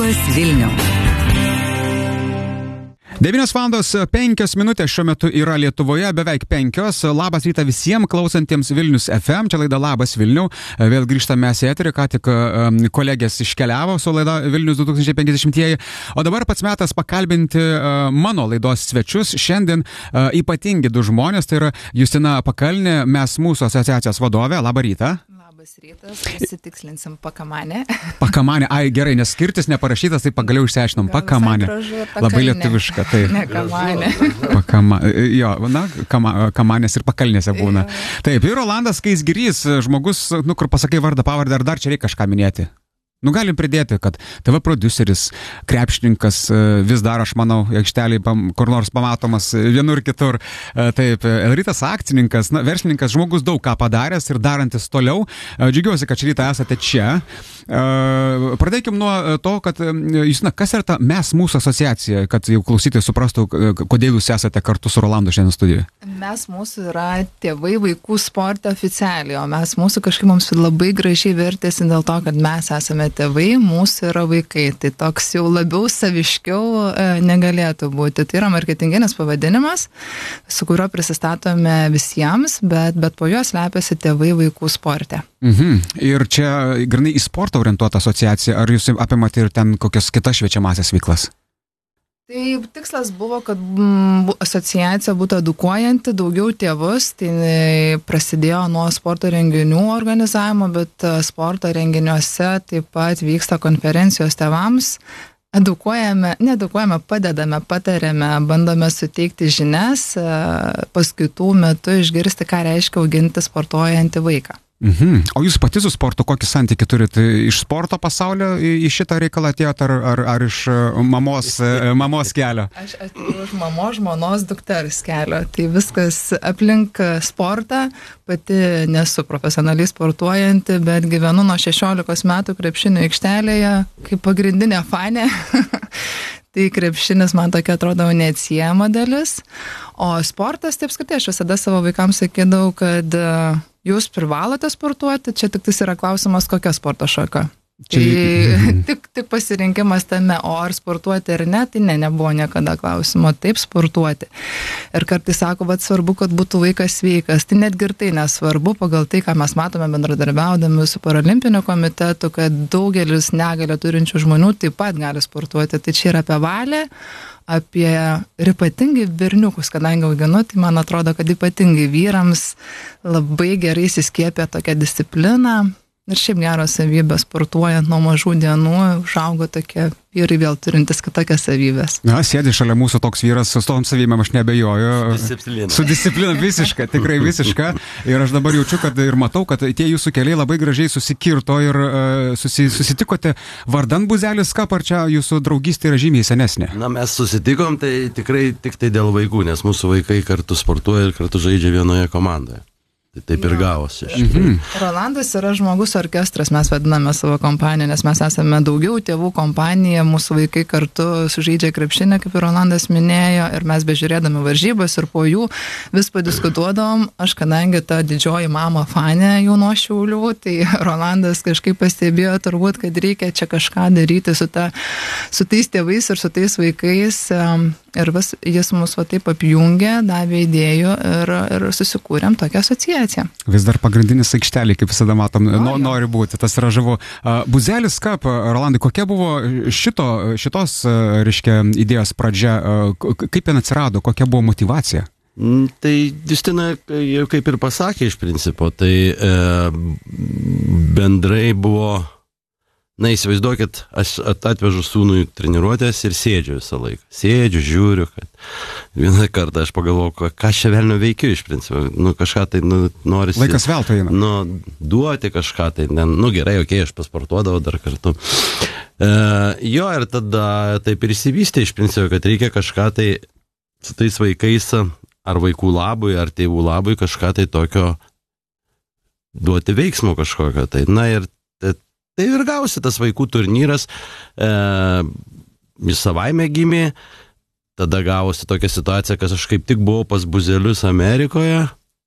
Labas Vilniau. 9:05 šiuo metu yra Lietuvoje, beveik 5. Labas rytą visiems klausantiems Vilnius FM, čia laida Labas Vilniau. Vėl grįžtame į eterį, ką tik kolegės iškeliavo su laida Vilnius 2050. O dabar pats metas pakalbinti mano laidos svečius. Šiandien ypatingi du žmonės, tai yra Justina Pakalnė, Mes mūsų asociacijos vadovė. Labą rytą. Labas rytas, pasitikslinsim Pakamanė. Pakamanė, ai gerai, nes skirtis neparašytas, tai pagaliau išsiaiškinom. Pakamanė. Labai lietuviška, tai. Ne Kamanė. Jo, na, Kamanės ir Pakalnėse būna. Taip, ir Rolandas Skaisgirys, žmogus, kur pasakai vardą, pavardę, ar dar čia reikia kažką minėti? Galim pridėti, kad TV prodiuseris, krepšininkas, vis dar, aš manau, aikšteliai kur nors pamatomas vienur kitur. Taip, Elrytas akcininkas, verslininkas, žmogus daug ką padaręs ir darantis toliau. Džiaugiuosi, kad šį rytą esate čia. Pradėkim nuo to, kad, Justina, kas yra ta Mes mūsų asociacija, kad jau klausytojai suprastų, kodėl jūs esate kartu su Rolandu šiandien studijoje. Mes mūsų yra tėvai vaikų sporte oficialiai, o mes mūsų kažkaip mums labai gražiai vertėsi dėl to, kad mes esame tėvai, mūsų yra vaikai. Tai toks jau labiau saviškiau negalėtų būti. Tai yra marketinginis pavadinimas, su kuriuo prisistatome visiems, bet po juo slepiasi tėvai vaikų sporte. Ir čia grinai į sportą orientuota asociacija, ar jūs apimate ir ten kokias kitas šviečiamasias veiklas? Tai tikslas buvo, kad asociacija būtų edukuojanti daugiau tėvus, tai prasidėjo nuo sporto renginių organizavimo, bet sporto renginiuose taip pat vyksta konferencijos tėvams. Needukuojame, padedame, patariame, bandome suteikti žinias, paskaitų metu išgirsti, ką reiškia auginti sportuojantį vaiką. O jūs pati su sportu kokį santykį turite? Iš sporto pasaulio į šitą reikalą atėjot ar iš mamos kelio? Aš atėjau iš mamos, žmonos, dukters kelio. Tai viskas aplink sportą. Pati nesu profesionaliai sportuojanti, bet gyvenu nuo 16 metų krepšinio aikštelėje kaip pagrindinė fanė. Tai krepšinis man tokia atrodo neatsiejama dalis. O sportas, taip apskritai, aš visada savo vaikams sakydavau, kad jūs privalote sportuoti, čia tik yra klausimas, kokia sporto šaka. Tai tik pasirinkimas tame, o ar sportuoti ar ne, tai nebuvo niekada klausimo, taip sportuoti. Ir kartais sako, bet svarbu, kad būtų vaikas sveikas, tai netgi ir tai nesvarbu, pagal tai, ką mes matome bendradarbiaudami su Paralimpiniu komitetu, kad daugelis negalią turinčių žmonių taip pat gali sportuoti, tai čia yra apie valią, apie ir ypatingai berniukus, kadangi auginu, tai man atrodo, kad ypatingai vyrams labai gerai įsiskiepia tokia disciplina. Ir šiaip geros savybės, sportuojant nuo mažų dienų, užaugo tokie vyrai vėl turintis kitokias savybės. Na, sėdi šalia mūsų toks vyras, su tom savybėm aš nebejoju. Su disciplina visiška, tikrai visiška. Ir aš dabar jaučiu, kad ir matau, kad tie jūsų keliai labai gražiai susikirto ir susitikote vardan Buzelis Cup, ar čia jūsų draugystė yra žymiai senesnė? Na, mes susitikom, tai tikrai tik tai dėl vaikų, nes mūsų vaikai kartu sportuoja ir kartu žaidžia vienoje komandoje. Taip ir gavosi. Rolandas yra žmogus orkestras, mes vadiname savo kompaniją, nes mes esame daugiau tėvų kompanija, mūsų vaikai kartu sužaidžia krepšinį, kaip ir Rolandas minėjo, ir mes bežiūrėdami varžybas ir po jų vis padiskutuodavom. Aš kadangi ta didžioji mama fanė jau nuo Šiaulių, tai Rolandas kažkaip pastebėjo turbūt, kad reikia čia kažką daryti su tais tėvais ir su tais vaikais. Ir jis mus taip apjungė, davė idėjų ir susikūrėm tokią asociaciją. Vis dar pagrindinis aikštelė, kaip visada matom, nori būti, tas yra žavu. Buzelis Cup, Rolandai, kokia buvo šitos, reiškia, idėjos pradžia, kaip jin atsirado, kokia buvo motyvacija? Tai Justina jau kaip ir pasakė iš principo, tai bendrai buvo... Na, įsivaizduokit, aš atvežu sūnui treniruotės ir sėdžiu visą laiką. Sėdžiu, žiūriu, kad vieną kartą aš pagalvoju, ką čia velnio veikiu iš principo. Kažką tai norisi... Laikas veltui eina. Duoti kažką tai. Gerai, okei, aš pasportuodavau dar kartu. Jo, ir tada taip ir įsivystė iš principo, kad reikia kažką tai su tais vaikais, ar vaikų labui, ar tėvų labui, kažką tai tokio duoti veiksmo kažkokio. Tai, ir tai ir gausi tas vaikų turnyras, jis savaime gimė, tada gavosi tokia situacija, kad aš kaip tik buvau pas Buzelius Amerikoje,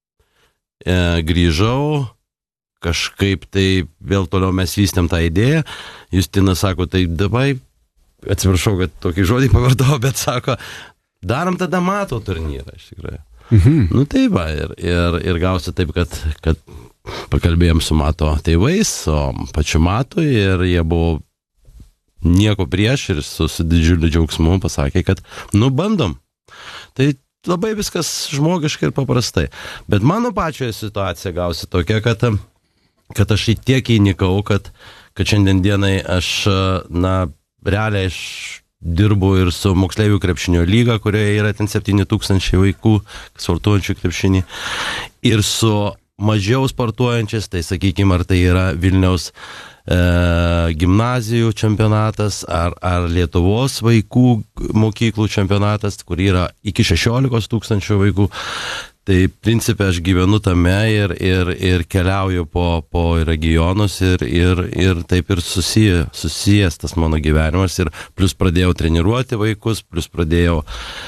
grįžau, kažkaip tai vėl toliau mes vystėm tą idėją, Justina sako, tai dabai atsiprašau, kad tokį žodį pavartojau, bet sako, darom tada mato turnyrą, iš tikrųjų. Nu tai va, ir gausi taip, kad pakalbėjom su mato tėvais, o pačiu matu, ir jie buvo nieko prieš ir su didžiuliu džiaugsmu pasakė, kad bandom. Tai labai viskas žmogiškai ir paprastai. Bet mano pačioje situacija gausi tokia, kad aš tiek įnikau, kad šiandien dienai aš, realiai aš dirbu ir su moksleivių krepšinio lyga, kurioje yra ten 7000 vaikų sportuojančių krepšinį, ir su mažiau sportuojančiais, tai sakykime, ar tai yra Vilniaus gimnazijų čempionatas, ar Lietuvos vaikų mokyklų čempionatas, kur yra iki 16 000 vaikų. Tai principė aš gyvenu tame ir keliauju po regionus ir taip ir susijęs tas mano gyvenimas, ir plus pradėjau treniruoti vaikus, plus pradėjau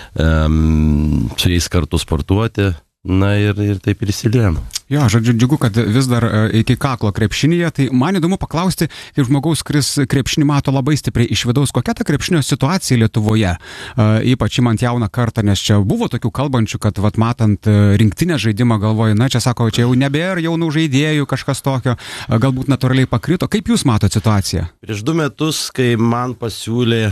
su jais kartu sportuoti. Ir taip ir įsiliejom. Jo, žodžiu, džiugu, kad vis dar iki kaklo krepšinyje, tai man įdomu paklausti, kaip žmogaus, kuris krepšinį mato labai stipriai iš vidaus, kokia ta krepšinio situacija Lietuvoje, ypač imant jauną kartą, nes čia buvo tokių kalbančių, kad matant rinktinę žaidimą galvoju, čia sako, čia jau nebėra jaunų žaidėjų, kažkas tokio, galbūt natūraliai pakrito. Kaip jūs matote situaciją? Prieš 2 metus, kai man pasiūlė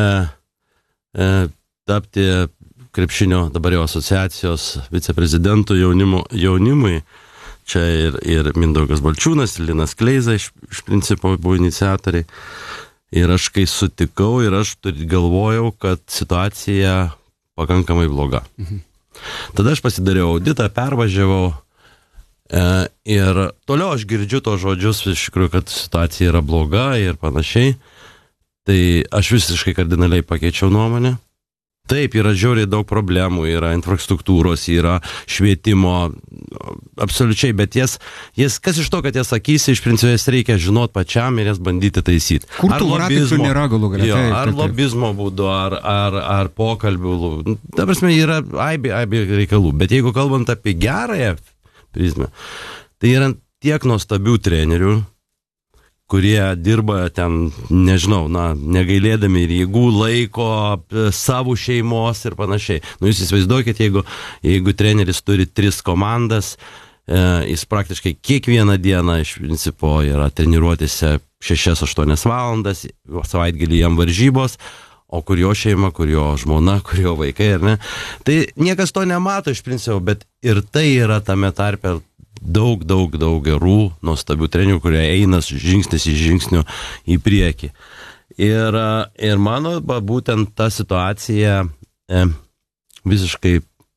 tapti krepšinio dabar jau asociacijos viceprezidentų jaunimui, čia ir Mindaugas Balčiūnas, ir Linas Kleiza iš principo buvo iniciatoriai. Ir aš kai sutikau, ir aš galvojau, kad situacija pakankamai bloga. Tada aš pasidariau auditą, pervažiavau, ir toliau aš girdžiu to žodžius, iš tikrųjų, kad situacija yra bloga ir panašiai. Tai aš visiškai kardinaliai pakeičiau nuomonę. Taip, yra žiauriai daug problemų, yra infrastruktūros, yra švietimo, absoliučiai, bet jas, kas iš to, kad jas sakysi, iš principo jas reikia žinot pačiam ir jas bandyti taisyti. Kur tų voratinklių nėra galų galia? Ar lobizmo būdu, ar pokalbių. Ta prasme, yra aibė reikalų, bet jeigu kalbant apie gerąją prizmę, tai yra tiek nuostabių trenerių, kurie dirba ten, nežinau, negailėdami ir jėgų, laiko, savo šeimos ir panašiai. Jūs įsivaizduokit, jeigu treneris turi 3 komandas, jis praktiškai kiekvieną dieną iš principo yra treniruotėse 6-8 valandas, savaitgalį jam varžybos, o kur jo šeima, kur jo žmona, kur jo vaikai, ar ne? Tai niekas to nemato iš principo, bet ir tai yra tame tarpe daug gerų, nuostabių trenerių, kurie eina žingsnis iš žingsnių į priekį. Ir mano būtent ta situacija visiškai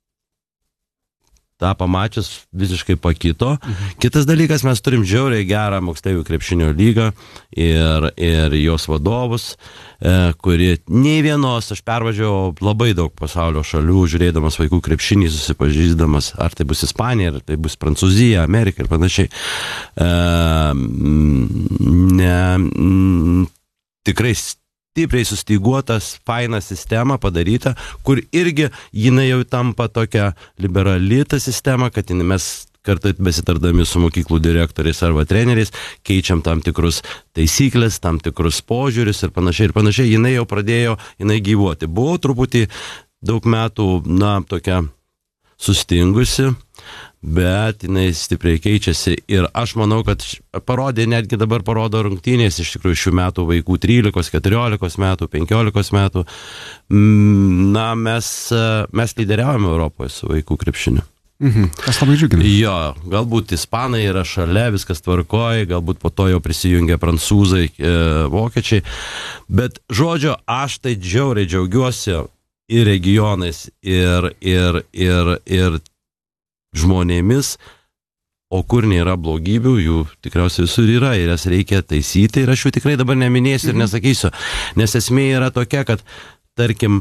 tą pamačius visiškai pakito. Kitas dalykas, mes turim žiauriai gerą moksleivių krepšinio lygą ir jos vadovus, kuri nei vienos, aš pervažiavau labai daug pasaulio šalių, žiūrėdamas vaikų krepšinį, susipažįsdamas, ar tai bus Ispanija, ar tai bus Prancūzija, Amerika ir panašiai. Tikrai stipriai sustyguotas, faina sistema padaryta, kur irgi jinai jau tampa tokia liberali ta sistema, kad mes kartu besitardami su mokyklų direktoriais arba treneriais keičiam tam tikrus taisyklės, tam tikrus požiūrius ir panašiai. Jinai jau pradėjo, jinai gyvuoti. Buvo truputį daug metų, tokia sustingusi, bet jinai stipriai keičiasi ir aš manau, kad netgi dabar parodo rungtynės iš tikrųjų šių metų vaikų 13, 14 metų, 15 metų. Mes lyderiaujame Europoje su vaikų krepšiniu. Tas labai džiugina. Jo, galbūt ispanai yra šalia, viskas tvarkoja, galbūt po to jau prisijungia prancūzai, vokiečiai, bet žodžio, aš tai žiauriai džiaugiuosi ir regionais, ir žmonėmis, o kur nėra blogybių, jų tikriausiai visur yra ir jas reikia taisyti ir aš jų tikrai dabar neminėsiu ir nesakysiu, nes esmė yra tokia, kad tarkim,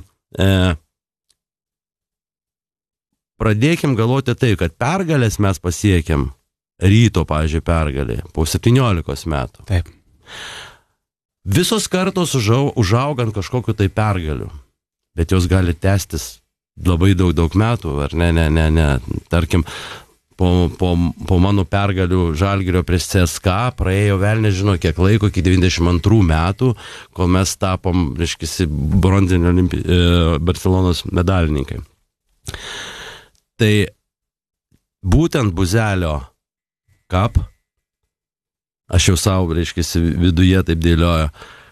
pradėkim galvoti tai, kad pergalės mes pasiekėm, Ryto, pavyzdžiui, pergalė, po 17 metų. Taip. Visos kartos užaugant kažkokiu tai pergaliu, bet jos gali tęstis labai daug metų, ar ne, tarkim, po mano pergalių Žalgirio prieš CSKA praėjo vėl nežinau kiek laiko, iki 92 metų, kol mes tapom, reiškia, bronzinio Barcelonos medalininkai. Tai būtent Buzelio Cup, aš jau savo, reiškia, viduje taip dėlioju,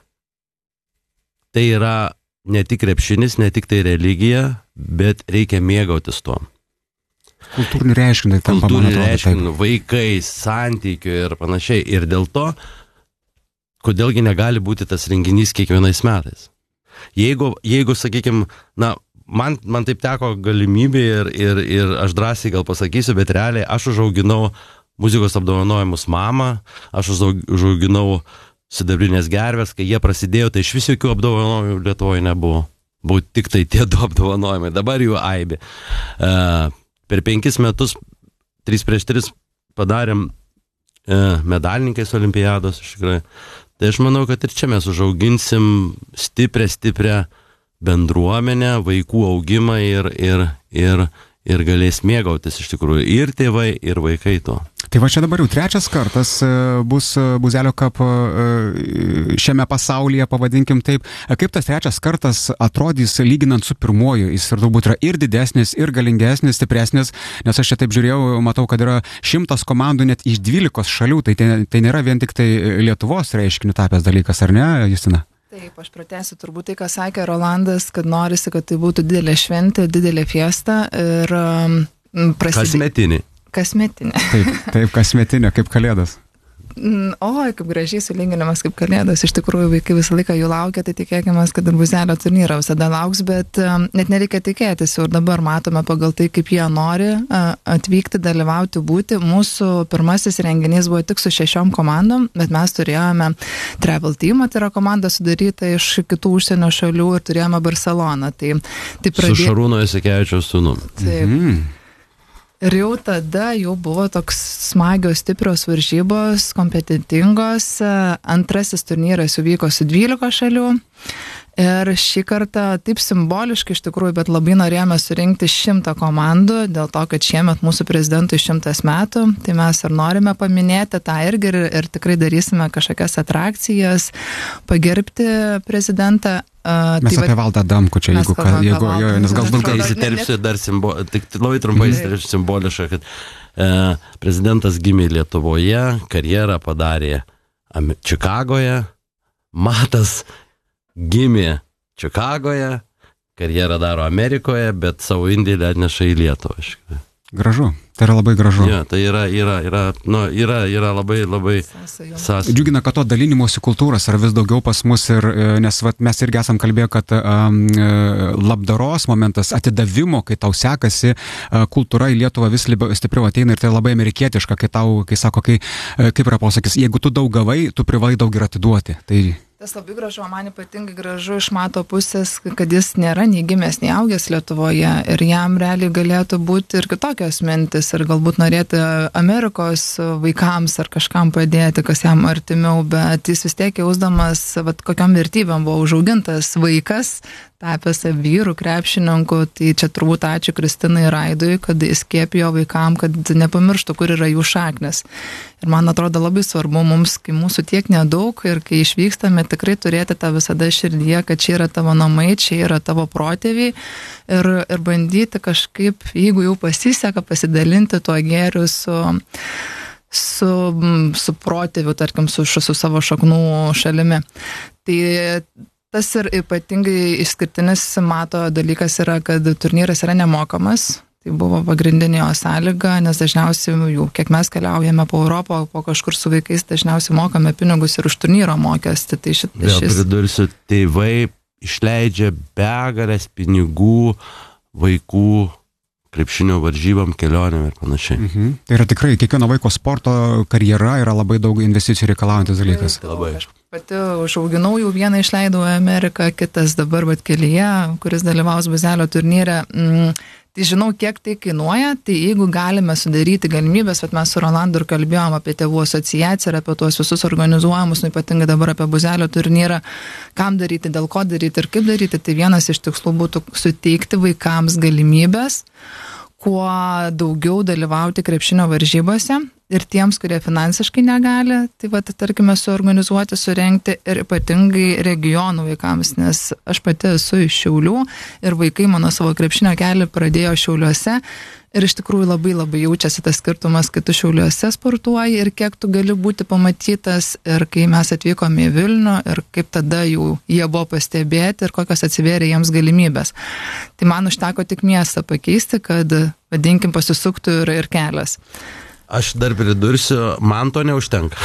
tai yra ne tik krepšinis, ne tik tai religija, bet reikia mėgautis tuo. Kultūrinį reiškinį, vaikai, santykių ir panašiai. Ir dėl to, kodėlgi negali būti tas renginys kiekvienais metais. Jeigu sakykime, man taip teko galimybė ir aš drąsiai gal pasakysiu, bet realiai aš užauginau muzikos apdovanojimus mamą, aš užauginau sidabrinės gervės, kai jie prasidėjo, tai iš vis jokių apdovanojimų Lietuvoje nebuvo. Buvo tik tai tie 2 apdovanojimai, dabar jų aibė. Per 5 metus 3x3 padarėm medalininkais olimpiados, iš tikrųjų. Tai aš manau, kad ir čia mes užauginsim stiprią bendruomenę, vaikų augimą ir galės mėgautis iš tikrųjų ir tėvai, ir vaikai to. Tai va čia dabar jau 3 kartas bus Buzelio Cup šiame pasaulyje, pavadinkim taip. Kaip tas 3 kartas atrodys lyginant su pirmuoju? Jis ir turbūt yra ir didesnis, ir galingesnis, stipresnis, nes aš čia taip žiūrėjau, matau, kad yra 100 komandų net iš 12 šalių, tai nėra vien tik tai Lietuvos reiškiniu tapęs dalykas, ar ne, Justina? Taip, aš pratęsiu turbūt tai, ką sakė Rolandas, kad norisi, kad tai būtų didelė šventė, didelė fiesta ir Kasmetinė. Taip, kasmetinė, kaip kalėdos. Oi, kaip gražiai sulyginimas kaip kalėdos. Iš tikrųjų, vaikai visą laiką jų laukia, tai tikėkime, kad ir Buzelio turnyrą visada lauks, bet net nereikia tikėtis. Jau dabar matome pagal tai, kaip jie nori atvykti, dalyvauti, būti. Mūsų pirmasis renginys buvo tik su 6 komandom, bet mes turėjome travel teamą, tai yra komanda sudaryta iš kitų užsienio šalių ir turėjome Barceloną. Su Šarūno Jasikevičiaus sūnum. Taip. Ir jau tada jau buvo toks smagios, stiprios varžybos, kompetentingos. Antrasis turnyras jau vyko su 12 šalių. Ir šį kartą taip simboliškai iš tikrųjų, bet labai norėjome surinkti 100 komandų, dėl to, kad šiemet mūsų prezidentui 100 metų, tai mes ir norime paminėti tą irgi ir tikrai darysime kažkokias atrakcijas, pagerbti prezidentą. Mes apie Valdą Adamkų čia, nes gal daugiau įsiterpsiu dar labai trumpai įsiterpsiu simbolišką, kad prezidentas gimė Lietuvoje, karjerą padarė Čikagoje, Matas gimė Čikagoje, karjerą daro Amerikoje, bet savo indėlį atneša į Lietuvą. Gražu, tai yra labai gražu. Ja, tai yra labai sąsajų. Džiugina, kad to dalinimosi kultūros yra vis daugiau pas mus ir nes mes irgi esam kalbėję, kad labdaros momentas, atidavimo, kai tau sekasi, kultūra į Lietuvą vis stipriau ateina ir tai labai amerikietiška, kai sako, kaip yra pasakys, jeigu tu daug gavai, tu privalai daug ir atiduoti. Tai tas labai gražu, man ypatingai gražu iš Mato pusės, kad jis nėra nei gimęs, nei augęs Lietuvoje ir jam realiai galėtų būti ir kitokios mintis ir galbūt norėti Amerikos vaikams ar kažkam padėti, kas jam artimiau, bet jis vis tiek jausdamas, kokiam vertybėm buvo užaugintas vaikas, tapęs vyrų krepšininku, tai čia turbūt ačiū Kristinai ir Aidui, kad įskiepijo vaikam, kad nepamirštų, kur yra jų šaknis. Ir man atrodo labai svarbu mums, kai mūsų tiek nedaug ir kai išvykstame, tikrai turėti tą visada širdyje, kad čia yra tavo namai, čia yra tavo protėviai ir bandyti kažkaip, jeigu jau pasiseka, pasidalinti tuo gėriu su protėviu, tarkim, su savo šaknų šalimi. Tai tas ir ypatingai išskirtinis Mato dalykas yra, kad turnyras yra nemokamas. Tai buvo pagrindinė jo sąlyga, nes dažniausiai, jau kiek mes keliaujame po Europą, po kažkur su vaikais, dažniausiai mokame pinigus ir už turnyro mokestį. Tai pridursiu, tėvai išleidžia begalės pinigų vaikų krepšinio varžybam, kelionėm ir panašiai. Tai yra tikrai, kiekvieno vaiko sporto karjera yra labai daug investicijų reikalaujantis dalykas. Labai. Pati užauginau jau vieną, išleidau į Ameriką, kitas dabar kelyje, kuris dalyvaus Buzelio turnyre. Tai žinau, kiek tai kainuoja, tai jeigu galime sudaryti galimybės, bet mes su Rolandu ir kalbėjom apie tėvų asociaciją ir apie tuos visus organizuojamus, ypatingai dabar apie Buzelio turnyrą, kam daryti, dėl ko daryti ir kaip daryti, tai vienas iš tikslų būtų suteikti vaikams galimybės kuo daugiau dalyvauti krepšinio varžybose ir tiems, kurie finansiškai negali, tai va, tarkime, suorganizuoti, surengti ir ypatingai regionų vaikams, nes aš pati esu iš Šiaulių ir vaikai mano savo krepšinio kelią pradėjo Šiauliuose ir iš tikrųjų labai labai jaučiasi tas skirtumas, kai tu Šiauliuose sportuoji ir kiek tu gali būti pamatytas ir kai mes atvykome į Vilnių ir kaip tada jau jie buvo pastebėti ir kokios atsivėrė jiems galimybės. Tai man užteko tik miestą pakeisti, kad, vadinkim, pasisuktų ir kelias. Aš dar pridursiu, man to neužtenka.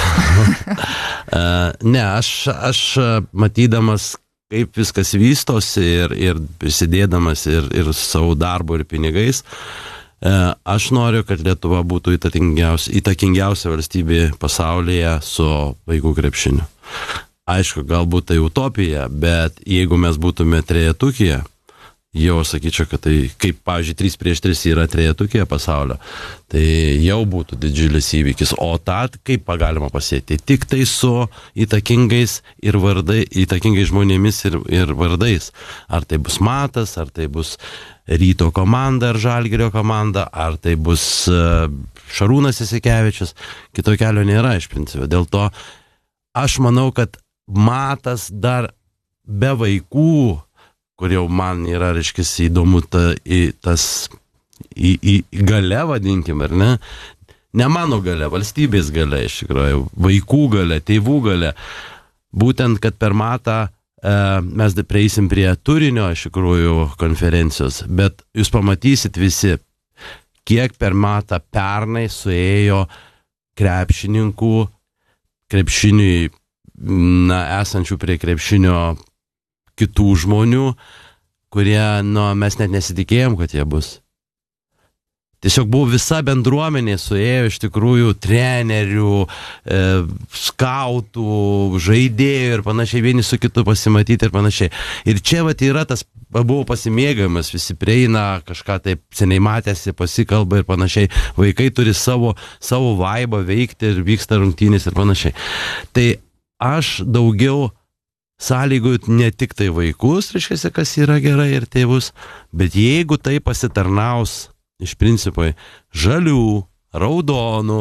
Ne, aš matydamas, kaip viskas vystosi ir prisidėdamas ir savo darbo ir pinigais, aš noriu, kad Lietuva būtų įtakingiausia valstybė pasaulyje su vaikų krepšiniu. Aišku, galbūt tai utopija, bet jeigu mes būtume trejetukyje, jau sakyčiau, kad tai, kaip, pavyzdžiui, 3-3 yra trejetukėje pasaulio, tai jau būtų didžiulis įvykis. O tą kaip galima pasiekti? Tik tai su įtakingais žmonėmis ir vardais. Ar tai bus Matas, ar tai bus Ryto komanda, ar Žalgirio komanda, ar tai bus Šarūnas Jasikevičius. Kito kelio nėra iš principo. Dėl to aš manau, kad Matas dar be vaikų, kur jau man yra, reiškia, įdomu tas gale, vadinkim, ar ne? Ne mano gale, valstybės gale, iš tikrųjų, vaikų gale, tėvų gale. Būtent, kad per Matą mes prieisim prie turinio, iš tikrųjų, konferencijos, bet jūs pamatysit visi, kiek per Matą pernai suėjo krepšininkų, krepšiniui, esančių prie krepšinio kitų žmonių, kurie, mes net nesitikėjom, kad jie bus. Tiesiog buvo visa bendruomenė, suėjo iš tikrųjų trenerių, skautų, žaidėjų ir panašiai, vieni su kitu pasimatyti ir panašiai. Ir čia yra tas, buvo pasimėgavimas, visi prieina, kažką taip seniai matėsi, pasikalba ir panašiai. Vaikai turi savo vaibą veikti ir vyksta rungtynės ir panašiai. Tai aš daugiau sąlygojant ne tik tai vaikus, reiškia, kas yra gerai ir tėvus, bet jeigu tai pasitarnaus iš principo žalių, raudonų,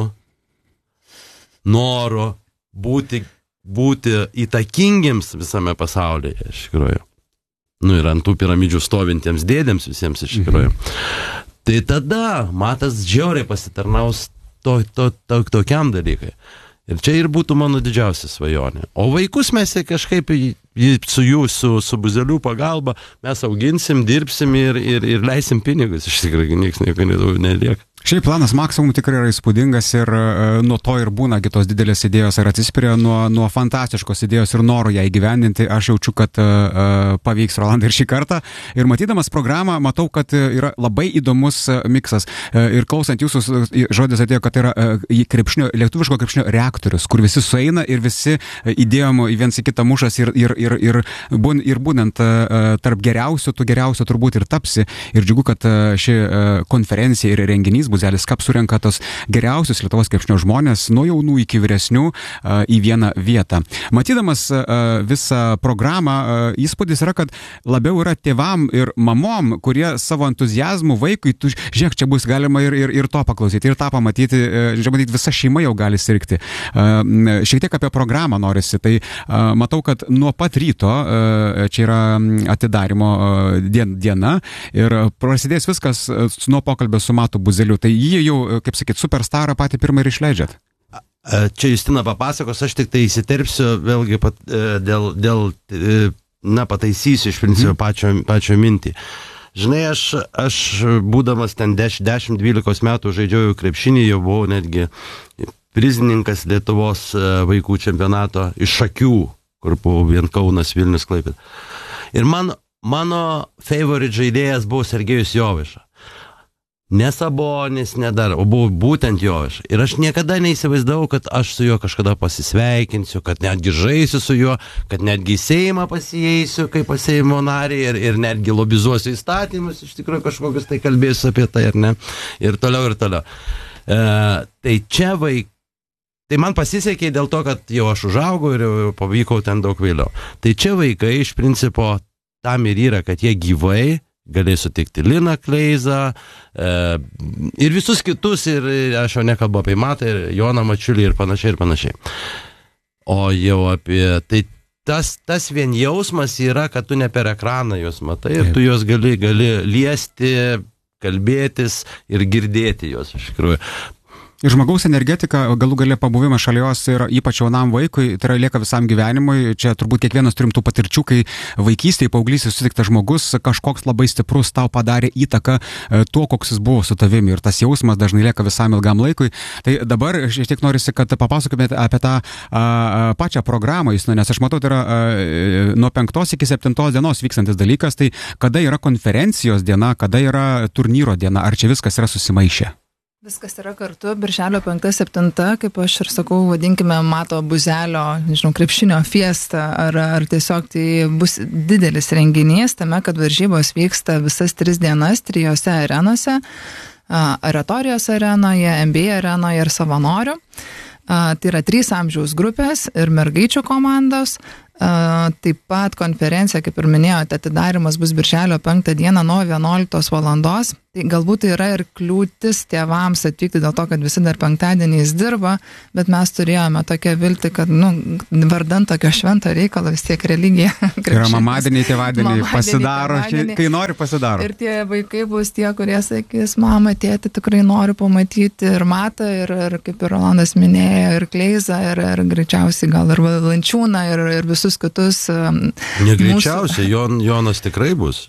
noro būti įtakingiams visame pasaulyje, iš tikrųjų. Ir ant tų piramidžių stovintiems dėdėms visiems, iš tikrųjų. Tai tada Matas žiauriai pasitarnaus tokiam dalykai. Ir čia ir būtų mano didžiausia svajonė. O vaikus mes kažkaip su Buzelių pagalba mes auginsim, dirbsim ir leisim pinigus. Iš tikrųjų, nieks nieko nelieka. Šiaip planas maksimum tikrai yra įspūdingas ir nuo to ir būna kitos didelės idėjos ir atsispiria nuo fantastiškos idėjos ir noro ją įgyvendinti. Aš jaučiu, kad pavyks Rolandai ir šį kartą. Ir matydamas programą, matau, kad yra labai įdomus miksas. Ir klausant jūsų žodis atėjo, kad yra lietuviško krepšinio reaktorius, kur visi sueina ir visi idėjom į viens į kitą mušas ir būnant tarp geriausių, tu geriausių turbūt ir tapsi. Ir džiugu, kad ši konferencija ir renginys Buzelis Cup surenka tos geriausius Lietuvos krepšinio žmonės, nuo jaunų iki vyresnių, į vieną vietą. Matydamas visą programą, įspūdis yra, kad labiau yra tėvam ir mamom, kurie savo entuziazmų vaikui, žiūrėk, čia bus galima ir to paklausyti, ir tą pamatyti, visa šeima jau gali sirgti. Šiek tiek apie programą norisi, tai matau, kad nuo pat ryto, čia yra atidarymo diena, ir prasidės viskas nuo pokalbio su Matu Buzeliu. Tai jį jau, kaip sakyt, superstarą patį pirmą ir išleidžiat. Čia Justina papasakos, aš tik tai įsiterpsiu vėlgi pataisysiu iš principo pačio mintį. Žinai, aš būdamas ten 10-12 metų žaidžiau krepšinį, jau buvau netgi prizininkas Lietuvos vaikų čempionato iš Šakių, kur buvo vien Kaunas, Vilnius, Klaipėda. Ir mano favorite žaidėjas buvo Sergejus Jovaiša. Ne Sabonis, ne dar, o buvo būtent Jovaiša. Ir aš niekada neįsivaizdavau, kad aš su juo kažkada pasisveikinsiu, kad netgi žaisiu su juo, kad netgi į Seimą pasieisiu, kaip pas Seimo narį, ir netgi lobizuosiu įstatymus, iš tikrųjų kažkokius tai kalbėsiu apie tai, ar ne, ir toliau. Tai čia tai man pasisekė dėl to, kad jau aš užaugau ir jau pavykau ten daug vėliau. Tai čia vaikai iš principo tam ir yra, kad jie gyvai galės sutikti Liną Kleizą ir visus kitus, ir aš jau nekalbu apie Matą, ir Joną Mačiulį ir panašiai. O jau apie tai tas vien jausmas yra, kad tu ne per ekraną juos matai ir tu juos gali liesti, kalbėtis ir girdėti juos iš tikrųjų. Ir žmogaus energetika, galų galia pabuvimas šalia jos ir ypač jaunam vaikui, tai yra lieka visam gyvenimui. Čia turbūt kiekvienas turim tų patirčių, kai vaikystėje, paauglystėje susitiktas žmogus kažkoks labai stiprus tau padarė įtaką tuo, koks jis buvo su tavimi. Ir tas jausmas dažnai lieka visam ilgam laikui. Tai dabar šiek tiek norisi, kad papasakomėte apie tą pačią programą, nes aš matau, tai yra nuo 5 iki 7 dienos vykstantis dalykas. Tai kada yra konferencijos diena, kada yra turnyro diena, ar čia viskas yra susimaišę? Viskas yra kartu, birželio 5-7, kaip aš ir sakau, vadinkime Mato Buzelio, krepšinio fiesta, ar tiesiog tai bus didelis renginys tame, kad varžybos vyksta visas 3 dienas 3 arenose, Oratorijos arenoje, NBA arenoje ir Savanorių. Tai yra 3 amžiaus grupės ir mergaičių komandos. Taip pat konferencija, kaip ir minėjote, atidarimas bus birželio 5 dieną nuo 11 valandos. Tai galbūt tai yra ir kliūtis tėvams atvykti dėl to, kad visi dar penktadieniais dirba, bet mes turėjome tokią viltį, kad vardant tokio švento reikalo vis tiek religija. Yra mamadieniai, tėvadieniai, pasidaro, kai nori pasidaro. Ir tie vaikai bus tie, kurie sakys, mama, tėti, tikrai noriu pamatyti ir Matą, ir kaip ir Rolandas minėjo, ir Kleizą, ir greičiausiai gal ir Valančiūną, ir visus kitus. Negreičiausiai, Jonas tikrai bus.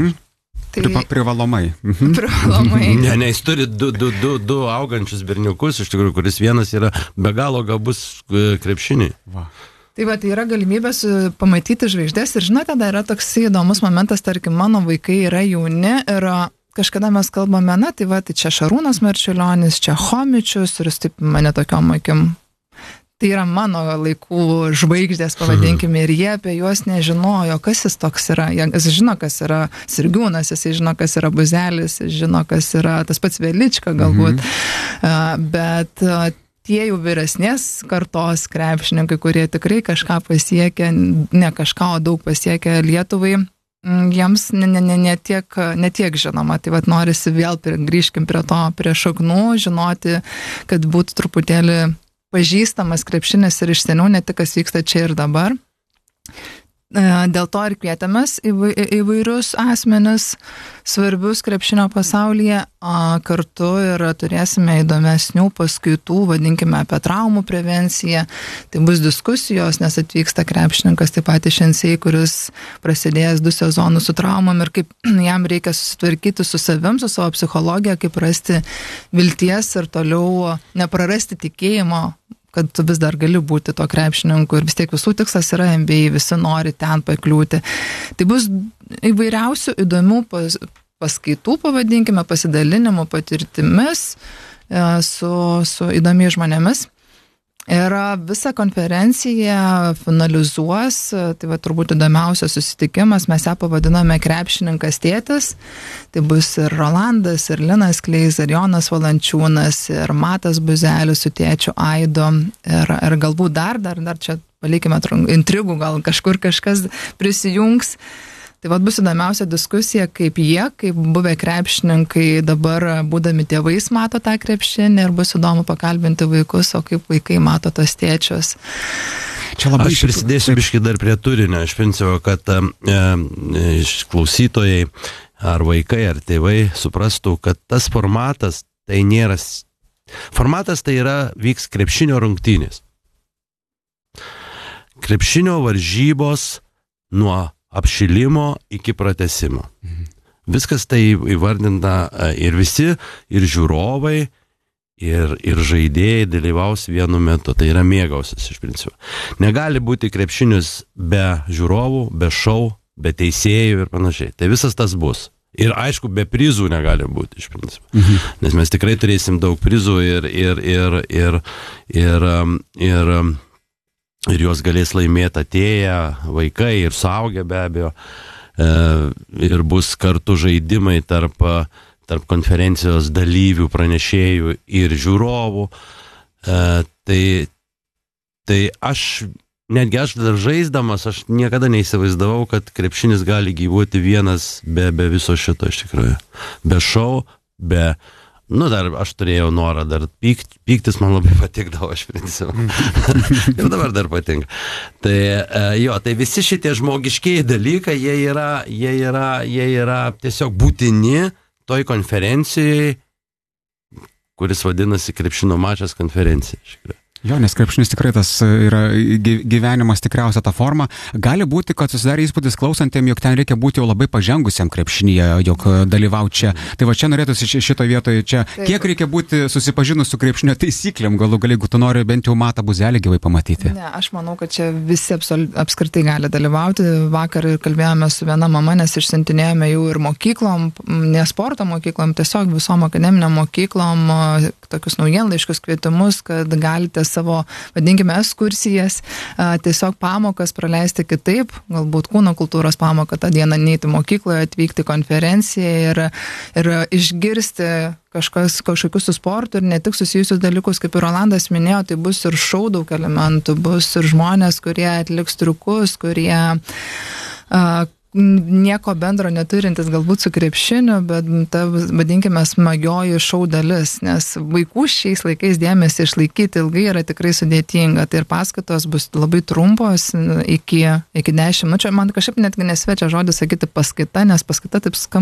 Tai privalomai. Privalomai. Ne, jis turi du augančius berniukus, iš tikrųjų, kuris vienas yra be galo gabus krepšiniai. Tai va, tai yra galimybės pamatyti žvaigždės ir žinote, dar yra toks įdomus momentas, tarkim, mano vaikai yra jauni ir kažkada mes kalbame, tai va, tai čia Šarūnas Marčiulionis, čia Chomičius ir jis taip mane tokiom akim. Tai yra mano laikų žvaigždės, pavadinkime, ir jie apie juos nežinojo, kas jis toks yra. Jis žino, kas yra Sirgiūnas, jis žino, kas yra Buzelis, jis žino, kas yra tas pats Velička galbūt. Bet tie jau vyresnės kartos krepšininkai, kurie tikrai kažką pasiekė, ne kažką, o daug pasiekė Lietuvai, jiems ne tiek žinoma. Tai vat norisi vėl grįžkim prie šaknų, žinoti, kad būtų truputėlį pažįstamas krepšinis ir iš seniau, ne tik kas vyksta čia ir dabar. Dėl to ir kvietėmės įvairius asmenis svarbius krepšinio pasaulyje. Kartu ir turėsime įdomesnių paskaitų, vadinkime, apie traumų prevenciją. Tai bus diskusijos, nes atvyksta krepšininkas taip pat iš NCAA, kuris prasidėjęs 2 sezonus su traumom ir kaip jam reikia susitvarkyti su savim, su savo psichologija, kaip rasti vilties ir toliau neprarasti tikėjimo, kad tu vis dar gali būti to krepšininku ir vis tiek visų tikslas yra NBA, visi nori ten pakliūti. Tai bus įvairiausių įdomių paskaitų, pavadinkime, pasidalinimų patirtimis su įdomiais žmonėmis. Ir visą konferenciją finalizuos, tai va turbūt įdomiausias susitikimas, mes ją pavadiname Krepšininkas tėtis. Tai bus ir Rolandas, ir Linas Kleiza, ir Jonas Valančiūnas, ir Matas Buzelis su tėčiu Aido. Ir galbūt dar čia palikime intrigų, gal kažkur kažkas prisijungs. Tai vat bus įdomiausia diskusija, kaip buvę krepšininkai dabar būdami tėvais mato tą krepšinį ir bus įdomu pakalbinti vaikus, o kaip vaikai mato tos tėčius. Aš prisidėsiu biškį dar prie turinio. Aš principo, kad klausytojai ar vaikai, ar tėvai suprastų, kad tas formatas tai nėra. Formatas tai vyks krepšinio rungtynės. Krepšinio varžybos nuo apšilimo iki pratęsimo. Viskas tai įvardinta ir visi, ir žiūrovai, ir žaidėjai dalyvaus vienu metu. Tai yra mėgausis iš principo. Negali būti krepšinius be žiūrovų, be šou, be teisėjų ir panašiai. Tai visas tas bus. Ir aišku, be prizų negali būti iš principo. Nes mes tikrai turėsim daug prizų ir juos galės laimėti atėję vaikai ir suaugę be abejo. Ir bus kartu žaidimai tarp konferencijos dalyvių, pranešėjų ir žiūrovų. Tai aš netgi aš dar žaisdamas, aš niekada neįsivaizdavau, kad krepšinis gali gyvuoti vienas be viso šito iš tikrųjų. Be šou, dar aš turėjau norą dar pyktis man labai patikdavo, aš principą. Ir dabar dar patinka. Tai visi šitie žmogiškiai dalykai, jie yra tiesiog būtini toj konferencijai, kuris vadinasi krepšinio mačas konferencija. Jo, nes krepšinis tikrai tas yra gyvenimas tikriausia ta forma. Gali būti, kad susidarė įspūdis klausantiem, jog ten reikia būti jau labai pažengusiam krepšinyje, jog dalyvauti čia. Tai va čia norėtųsi šito vietoje čia. Taip. Kiek reikia būti susipažinus su krepšinio taisyklėm, galų galiai, jeigu tu nori bent jau Matą Buzelį gyvai pamatyti? Ne, aš manau, kad čia visi apskritai gali dalyvauti. Vakar kalbėjome su viena mama, nes išsintinėjome jau ir mokyklom, ne sporto mokyklom, tiesiog visom akademiniam mokyklom tokius naujienlaiškius kvietimus, kad galite savo, vadinkime, ekskursijas, tiesiog pamokas praleisti kitaip, galbūt kūno kultūros pamoką tą dieną neiti mokykloje, atvykti konferenciją ir išgirsti kažkokius su sportu ir ne tik susijusius dalykus, kaip ir Rolandas minėjo, tai bus ir šou daug elementų, bus ir žmonės, kurie atliks triukus, kurie nieko bendro neturintis galbūt su krepšiniu, bet ta, vadinkime, smagioji šou dalis, nes vaikų šiais laikais dėmesį išlaikyti ilgai yra tikrai sudėtinga. Tai ir paskaitos bus labai trumpos, iki 10 minučių. Man kažkaip netgi nesvečia žodis sakyti paskaita, nes paskaita taip skamba